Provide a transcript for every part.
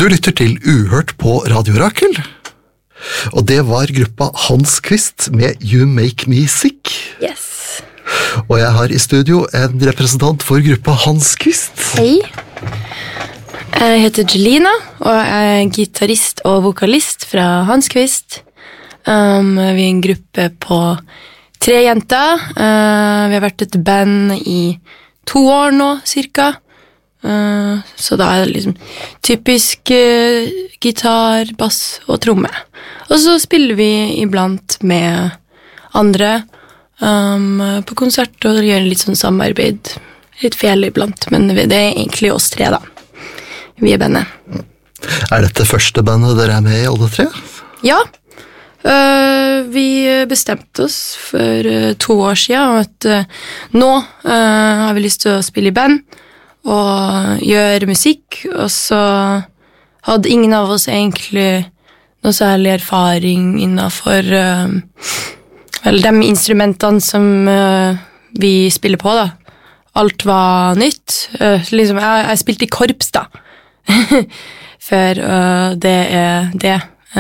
Du lytter til Uhørt på Radio Rakel, og det var gruppa Hans Kvist med You Make Me Sick. Yes. Og jeg har i studio en representant for gruppa Hans Kvist. Hei. Jeg heter Jelina, og jeg er gitarist og vokalist fra Hans Kvist. Vi er en gruppe på 3 jenter. Vi har vært et band i 2 år nå, cirka. Så da er det liksom typisk gitar, bass og tromme. Og så spiller vi iblant med andre på konsert og gjør litt sånn samarbeid. Litt fjell iblant, men det er egentlig oss 3 da. Vi er bandet. Er dette første bandet dere er med i, alle 3? Ja. Vi bestemte oss for 2 år siden at nå har vi lyst til å spille i band og gjøre musikk, og så hadde ingen av oss egentlig noe særlig erfaring innenfor de instrumentene som vi spiller på da. Alt var nytt. Liksom, jeg spilte i korps da, for det er det.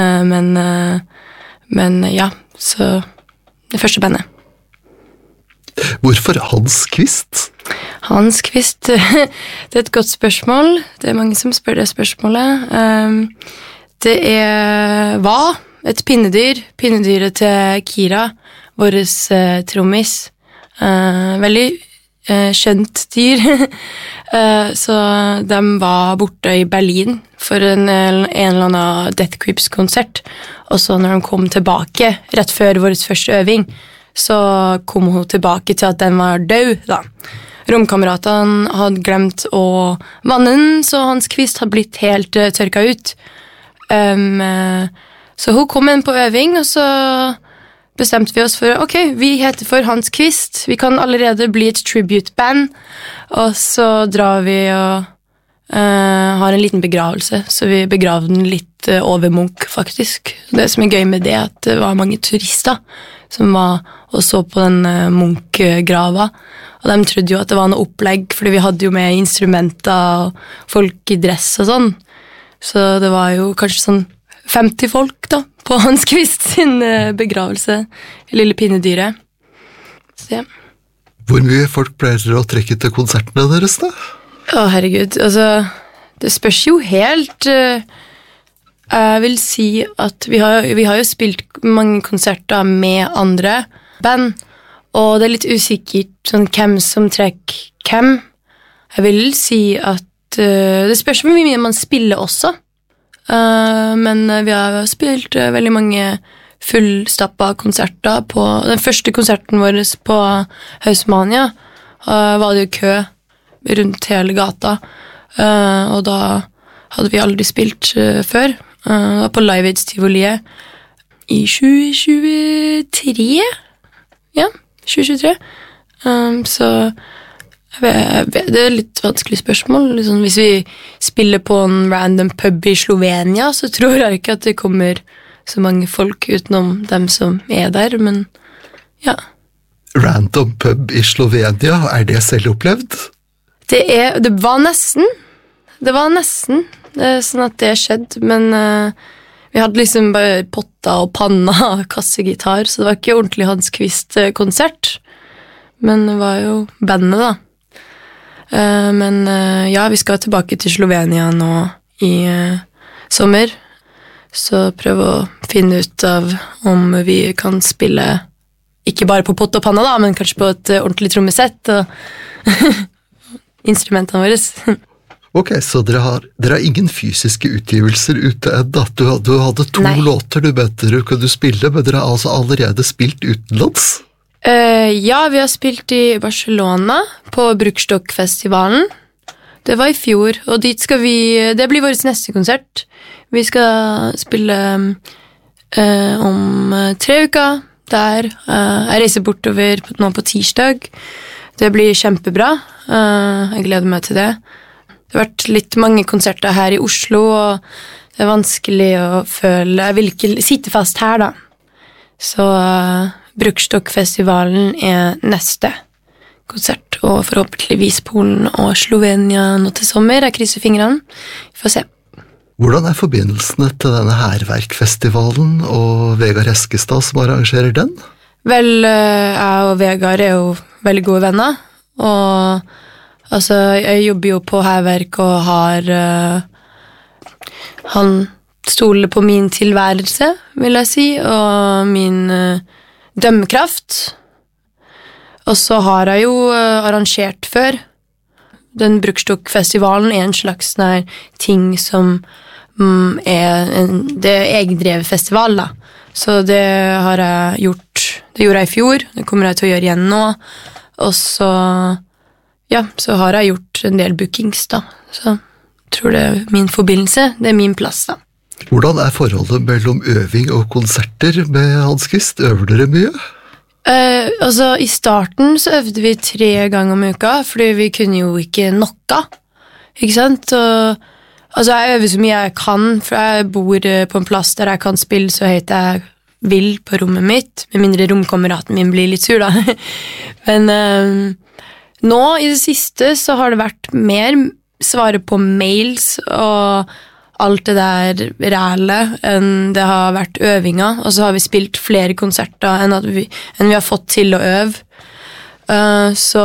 Men ja, så det første bandet. Hvorfor Hans Kvist? Hans Kvist, det er et godt spørsmål. Det er mange som spør det spørsmålet. Det var et pinnedyr. Pinnedyret til Kira, våres trommis. Veldig skjønt dyr. Så de var borte i Berlin for en eller annen Death Grips-konsert. Og så når de kom tilbake, rett før vår første øving, så kom hun tilbake til at den var død da. Romkameratene hadde glemt å vanne den, så Hans Kvist hadde blitt helt tørka ut. Så hun kom inn på øving, og så bestemte vi oss for, ok, vi heter for Hans Kvist, vi kan allerede bli et tribute-band, og så drar vi og har en liten begravelse, så vi begravde den litt over Munch, faktisk. Det som er gøy med det, er at det var mange turister som var og så på den Munch-grava, og de trodde jo at det var noe opplegg, fordi vi hadde jo med instrumenter og folk i dress og sånn, så det var jo kanskje sånn 50 folk da, på Hans Kvist sin begravelse, lille pinnedyret. Så ja. Hvor mye folk pleier dere å trekke til konsertene deres da? Herregud, altså, det spørs jo helt. Jeg vil si at vi har jo spilt mange konserter med andre band, og det er litt usikkert sånn, hvem som trekker hvem. Jeg vil si at det spørs hvor mye man spiller også, men vi har spilt veldig mange fullstappa konserter. På den første konserten vår på Hausmania var det jo kø rundt hele gata, og da hadde vi aldri spilt før. Det var på Live Aids Tivoliet i 2023. Ja, 2023. Så det er litt vanskelig spørsmål. Liksom, hvis vi spiller på en random pub i Slovenia, så tror jeg ikke at det kommer så mange folk utenom dem som er der, men ja. Random pub i Slovenia, er det selv opplevd? Det var nesten. Det var nesten sånn at det skjedde, men vi hadde liksom bare potta og panna kassegitar, så det var ikke ordentlig Hans Kvist-konsert, men det var jo bandet da. Men ja, vi skal tilbake til Slovenia nå i sommer, så prøve å finne ut av om vi kan spille ikke bare på pott og panna da, men kanskje på et ordentlig trommesett og instrumentene våre. Ok, så dere har ingen fysiske utgivelser ute enda. Du hadde 2 låter du mente du kunne spille, men dere har altså allerede spilt utenlands? Ja, vi har spilt i Barcelona på Bruckstock-festivalen. Det var i fjor, og det blir vår neste konsert. Vi skal spille om 3 uker der. Jeg reiser bortover nå på tirsdag. Det blir kjempebra. Jeg gleder meg til det. Det har vært litt mange konserter her i Oslo, og det er vanskelig å føle. Jeg vil ikke sitte fast her da. Så Bruckstock-festivalen er neste konsert, og forhåpentligvis Polen og Slovenia nå til sommer. Jeg krysser fingrene. Vi får se. Hvordan forbindelsene til denne Hærverkfestivalen og Vegard Eskestad som arrangerer den? Vel, jeg og Vegard jo veldig gode venner, og altså, jeg jobber jo på Hærverk og har han stoler på min tilværelse, vil jeg si, og min dømmekraft. Og så har jeg jo arrangert før. Den Bruckstock-festivalen en slags ting som det egendrevet festival, da. Så det har jeg gjort. Det gjorde jeg i fjor, det kommer jeg til å gjøre igjen nå. Og så, ja, så har jeg gjort en del bookings, da. Så jeg tror det min forbindelse, det min plass, da. Hvordan forholdet mellom øving og konserter med Hans Christ? Øver dere mye? Altså, i starten så øvde vi 3 ganger om uka, fordi vi kunne jo ikke nokka, ikke sant? Og, altså, jeg øver så mye jeg kan, for jeg bor på en plass der jeg kan spille så høyt jeg vil på rommet mitt, med mindre romkameraten min blir litt sur, da. Men nå, i det siste, så har det vært mer svare på mails og alt det der reelle enn det har vært øvinger, og så har vi spilt flere konserter enn vi har fått til å øve. Så